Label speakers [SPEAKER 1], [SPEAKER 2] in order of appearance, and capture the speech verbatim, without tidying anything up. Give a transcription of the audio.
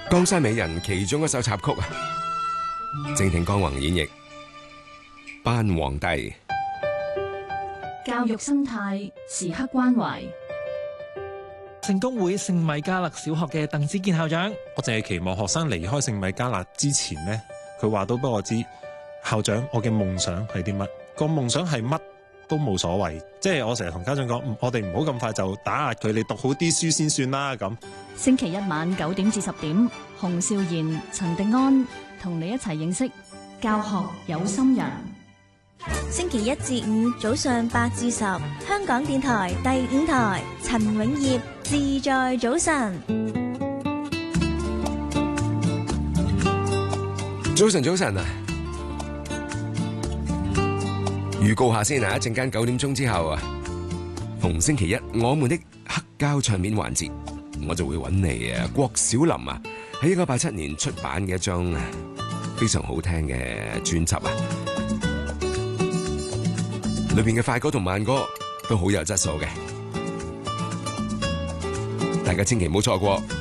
[SPEAKER 1] 江山美人其中一首插曲啊，正聽江宏演繹《班皇帝》。
[SPEAKER 2] 教育生態時刻關懷。
[SPEAKER 3] 聖公會聖米迦勒小學嘅鄧子健校長，
[SPEAKER 4] 我淨係期望學生離開聖米迦勒之前呢，佢話到俾我知，校長，我嘅夢想係啲乜？個夢想係乜都冇所謂，即係我成日同家長講，我哋唔好咁快就打壓佢，你讀好啲書先算啦咁。
[SPEAKER 2] 星期一晚九點至十點，洪少賢、陳迪安同你一齊認識教學有心人。
[SPEAKER 5] 星期一至五早上八至十，香港電台第五台，陳永業自在早晨。
[SPEAKER 1] 早晨，早晨啊！預告下先啊，一陣間九點鐘之後啊，逢星期一我們的黑膠唱片環節，我就會揾你啊，郭小霖啊，喺一九八七年出版嘅一張非常好聽嘅專輯啊，裏邊嘅快歌同慢歌都好有質素嘅，大家千祈唔好錯過。